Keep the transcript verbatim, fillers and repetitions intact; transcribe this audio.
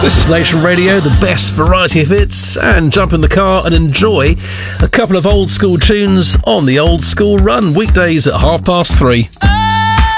This is Nation Radio, the best variety of hits, and jump in the car and enjoy a couple of old school tunes on the Old School Run, weekdays at half past three.